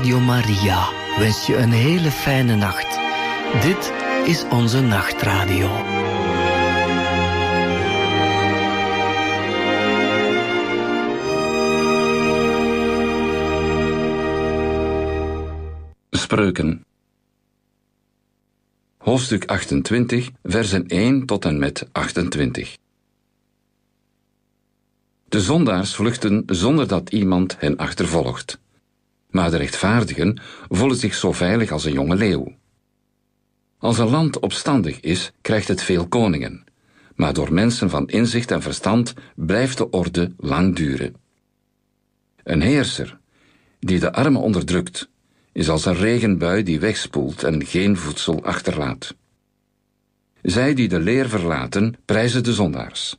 Radio Maria wens je een hele fijne nacht. Dit is onze nachtradio. Spreuken. Hoofdstuk 28, versen 1 tot en met 28. De zondaars vluchten zonder dat iemand hen achtervolgt. Maar de rechtvaardigen voelen zich zo veilig als een jonge leeuw. Als een land opstandig is, krijgt het veel koningen. Maar door mensen van inzicht en verstand blijft de orde lang duren. Een heerser die de armen onderdrukt, is als een regenbui die wegspoelt en geen voedsel achterlaat. Zij die de leer verlaten, prijzen de zondaars.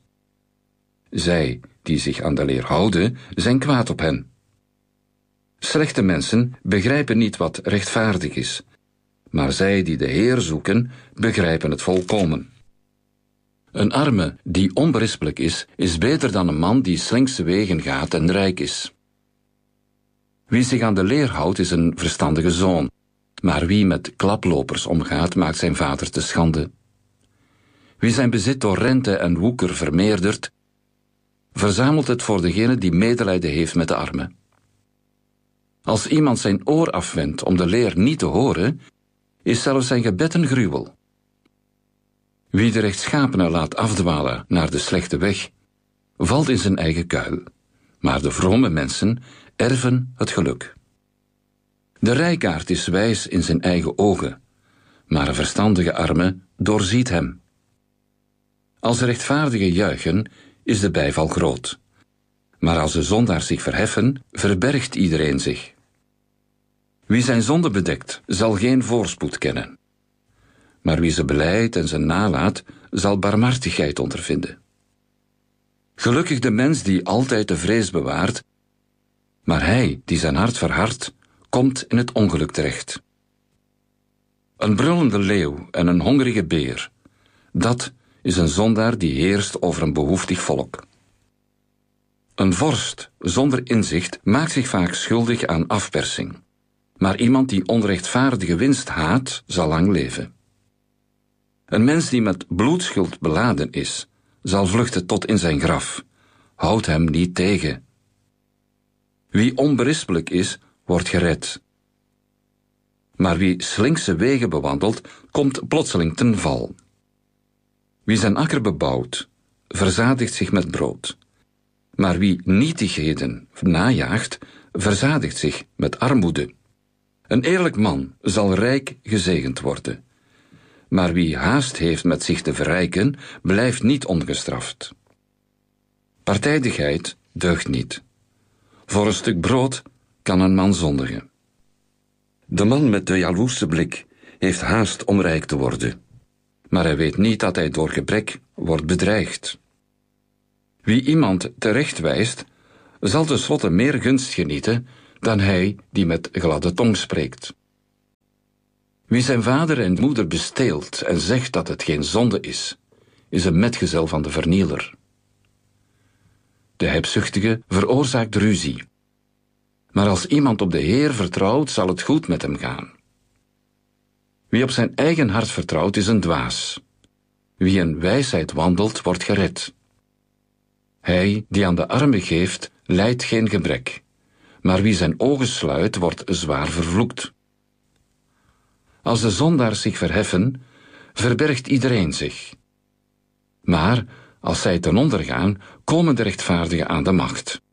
Zij die zich aan de leer houden, zijn kwaad op hen. Slechte mensen begrijpen niet wat rechtvaardig is, maar zij die de Heer zoeken, begrijpen het volkomen. Een arme die onberispelijk is beter dan een man die slinkse wegen gaat en rijk is. Wie zich aan de leer houdt, is een verstandige zoon, maar wie met klaplopers omgaat, maakt zijn vader te schande. Wie zijn bezit door rente en woeker vermeerdert, verzamelt het voor degene die medelijden heeft met de armen. Als iemand zijn oor afwendt om de leer niet te horen, is zelfs zijn gebed een gruwel. Wie de rechtschapene laat afdwalen naar de slechte weg, valt in zijn eigen kuil, maar de vrome mensen erven het geluk. De rijkaard is wijs in zijn eigen ogen, maar een verstandige arme doorziet hem. Als de rechtvaardigen juichen, is de bijval groot. Maar als de zondaars zich verheffen, verbergt iedereen zich. Wie zijn zonde bedekt, zal geen voorspoed kennen. Maar wie ze belijdt en ze nalaat, zal barmhartigheid ondervinden. Gelukkig de mens die altijd de vrees bewaart, maar hij die zijn hart verhardt, komt in het ongeluk terecht. Een brullende leeuw en een hongerige beer, dat is een zondaar die heerst over een behoeftig volk. Een vorst zonder inzicht maakt zich vaak schuldig aan afpersing, maar iemand die onrechtvaardige winst haat, zal lang leven. Een mens die met bloedschuld beladen is, zal vluchten tot in zijn graf. Houd hem niet tegen. Wie onberispelijk is, wordt gered. Maar wie slinkse wegen bewandelt, komt plotseling ten val. Wie zijn akker bebouwt, verzadigt zich met brood. Maar wie nietigheden najaagt, verzadigt zich met armoede. Een eerlijk man zal rijk gezegend worden. Maar wie haast heeft met zich te verrijken, blijft niet ongestraft. Partijdigheid deugt niet. Voor een stuk brood kan een man zondigen. De man met de jaloerse blik heeft haast om rijk te worden. Maar hij weet niet dat hij door gebrek wordt bedreigd. Wie iemand terecht wijst, zal tenslotte meer gunst genieten dan hij die met gladde tong spreekt. Wie zijn vader en moeder besteelt en zegt dat het geen zonde is een metgezel van de vernieler. De hebzuchtige veroorzaakt ruzie. Maar als iemand op de Heer vertrouwt, zal het goed met hem gaan. Wie op zijn eigen hart vertrouwt, is een dwaas. Wie in wijsheid wandelt, wordt gered. Hij die aan de armen geeft, lijdt geen gebrek. Maar wie zijn ogen sluit, wordt zwaar vervloekt. Als de zondaars zich verheffen, verbergt iedereen zich. Maar als zij ten onder gaan, komen de rechtvaardigen aan de macht.